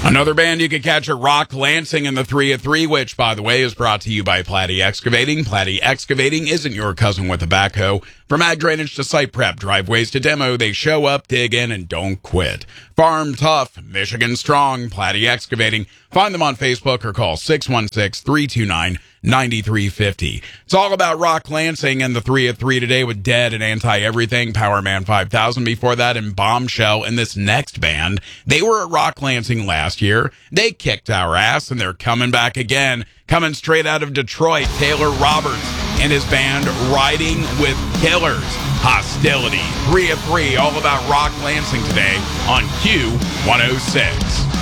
Another band you can catch at Rock Lansing in the 3 at 3, which, by the way, is brought to you by Platy Excavating. Platy Excavating isn't your cousin with a backhoe. From ag drainage to site prep, driveways to demo, they show up, dig in, and don't quit. Farm tough, Michigan strong, Platy Excavating. Find them on Facebook or call 616-329-9350. It's all about Rock Lansing and the 3 at 3 today with Dead and Anti-Everything, Power Man 5000 before that, and Bombshell. And this next band, they were at Rock Lansing last year. They kicked our ass, and they're coming back again. Coming straight out of Detroit, Taylor Roberts and his band Riding with Killers. Hostility. 3 at 3, all about Rock Lansing today on Q106.